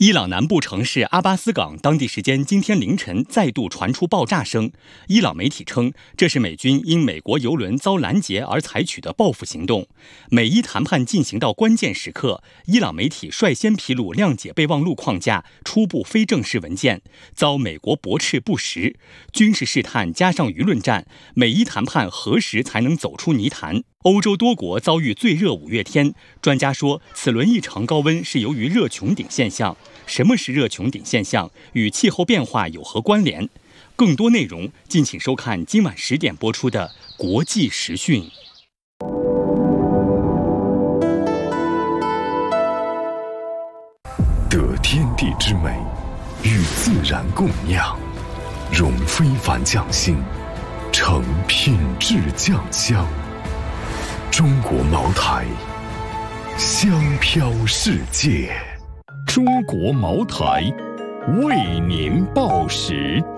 伊朗南部城市阿巴斯港当地时间今天凌晨再度传出爆炸声。伊朗媒体称，这是美军因美国油轮遭拦截而采取的报复行动。美伊谈判进行到关键时刻，伊朗媒体率先披露谅解备忘录框架初步非正式文件，遭美国驳斥不实。军事试探加上舆论战，美伊谈判何时才能走出泥潭？欧洲多国遭遇最热5月天，专家说，此轮异常高温是由于热穹顶现象。什么是热穹顶现象？与气候变化有何关联？更多内容，敬请收看今晚10点播出的国际时讯。 得天地之美，与自然共酿，融非凡匠心，成品质酱香。中国茅台，香飘世界。 中国茅台，为您报时。